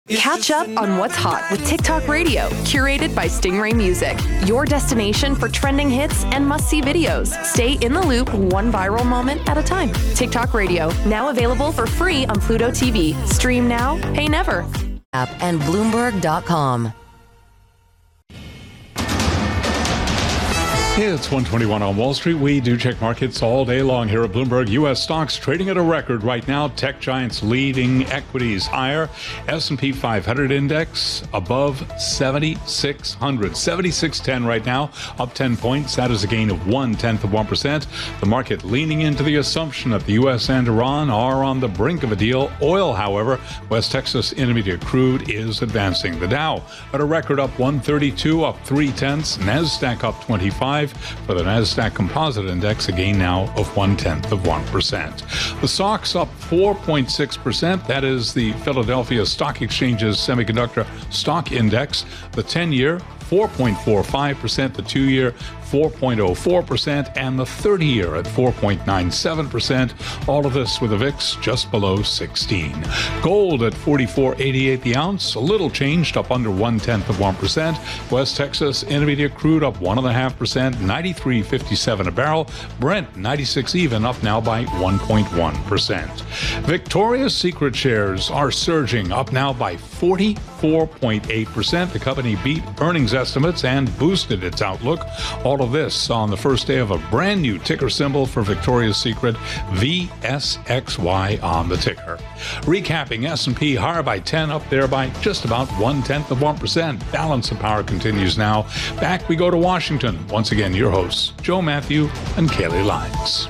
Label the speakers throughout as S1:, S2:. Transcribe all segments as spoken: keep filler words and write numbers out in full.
S1: Catch up on what's hot with TikTok Radio, curated by Stingray Music. Your destination for trending hits and must-see videos. Stay in the loop one viral moment at a time. TikTok Radio, now available for free on Pluto T V. Stream now, pay never.
S2: App and Bloomberg dot com.
S3: It's one twenty-one on Wall Street. We do check markets all day long here at Bloomberg. U S stocks trading at a record right now. Tech giants leading, equities higher. S and P five hundred index above seventy-six hundred. seventy-six ten right now, up ten points. That is a gain of one-tenth of one percent. The market leaning into the assumption that the U S and Iran are on the brink of a deal. Oil, however, West Texas Intermediate crude is advancing. The Dow at a record up one thirty-two, up three-tenths. NASDAQ up twenty-five. For the NASDAQ Composite Index, a gain now of one-tenth of one percent. The S O X up four point six percent. That is the Philadelphia Stock Exchange's Semiconductor Stock Index. The ten-year, four point four five percent. The two-year, four point oh four percent. And the thirty-year at four point nine seven percent. All of this with a V I X just below sixteen. Gold at forty-four eighty-eight the ounce. A little changed, up under one-tenth of one percent. West Texas Intermediate crude up one point five percent. ninety-three fifty-seven a barrel. Brent ninety-six even, up now by one point one percent. Victoria's Secret shares are surging, up now by forty-four point eight percent. The company beat earnings estimates and boosted its outlook. All of this on the first day of a brand new ticker symbol for Victoria's Secret, V S X Y on the ticker. Recapping, S and P higher by ten, up there by just about one-tenth of one percent. Balance of power continues now. Back we go to Washington. Once again, your hosts, Joe Matthew and Kaylee Lyons.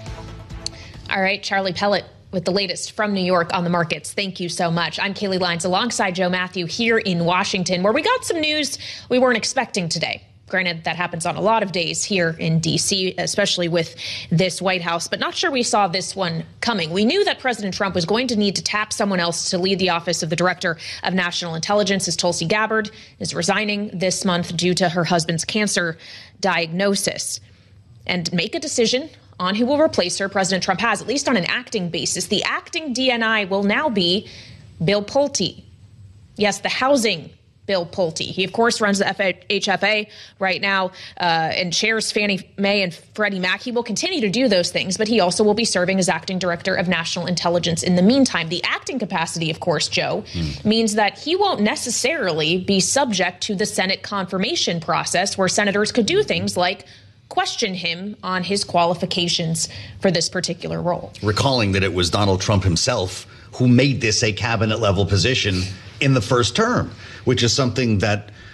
S4: All right, Charlie Pellet with the latest from New York on the markets. Thank you so much. I'm Kaylee Lyons alongside Joe Matthew here in Washington, where we got some news we weren't expecting today. Granted, that happens on a lot of days here in D C, especially with this White House, but not sure we saw this one coming. We knew that President Trump was going to need to tap someone else to lead the office of the Director of National Intelligence, as Tulsi Gabbard is resigning this month due to her husband's cancer diagnosis, and make a decision on who will replace her. President Trump has, at least on an acting basis. The acting D N I will now be Bill Pulte. Yes, the housing Bill Pulte. He, of course, runs the F H F A right now uh, and chairs Fannie Mae and Freddie Mac. He will continue to do those things, but he also will be serving as acting director of national intelligence in the meantime. The acting capacity, of course, Joe, mm. means that he won't necessarily be subject to the Senate confirmation process, where senators could do things like question him on his qualifications for this particular role.
S5: Recalling that it was Donald Trump himself who made this a cabinet level position in the first term, which is something that